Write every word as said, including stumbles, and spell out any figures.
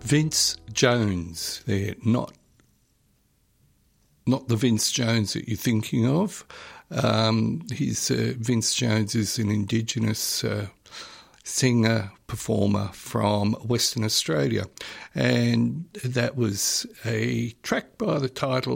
Vince Jones. They're not not the Vince Jones that you're thinking of. Um, he's uh, Vince Jones is an Indigenous uh, singer, performer from Western Australia. And that was a track by the title